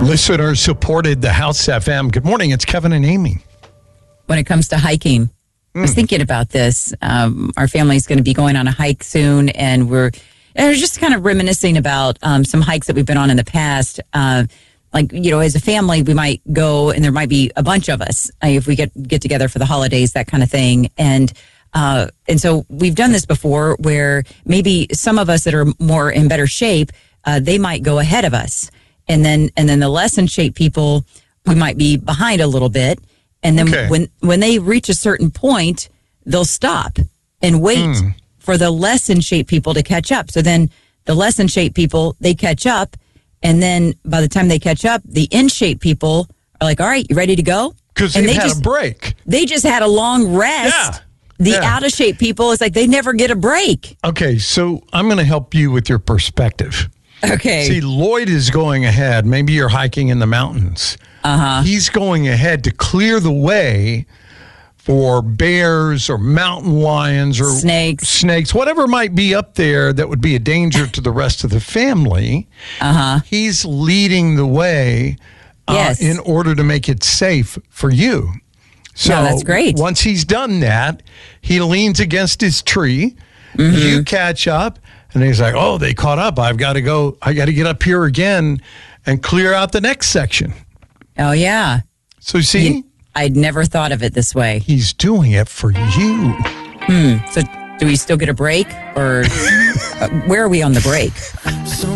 Listener supported the House FM. Good morning. It's Kevin and Amy. When it comes to hiking, I was thinking about this. Our family is going to be going on a hike soon, and we're just kind of reminiscing about some hikes that we've been on in the past. Like, you know, as a family, we might go, and there might be a bunch of us if we get together for the holidays, that kind of thing. And so we've done this before, where maybe some of us that are more in better shape, they might go ahead of us. And then the less in shape people, we might be behind a little bit. And then when they reach a certain point, they'll stop and wait for the less in shape people to catch up. So then the less in shape people, they catch up. And then by the time they catch up, the in shape people are like, all right, you ready to go? Because they had a break. They just had a long rest. The out of shape people, it's like they never get a break. Okay, so I'm going to help you with your perspective. Okay. See, Lloyd is going ahead. Maybe you're hiking in the mountains. He's going ahead to clear the way for bears or mountain lions or snakes, whatever might be up there that would be a danger to the rest of the family. He's leading the way in order to make it safe for you. So that's great. Once he's done that, he leans against his tree. You catch up. And he's like, oh, they caught up. I've got to go. I got to get up here again and clear out the next section. Oh, yeah. So see? I'd never thought of it this way. He's doing it for you. So do we still get a break? Or where are we on the break?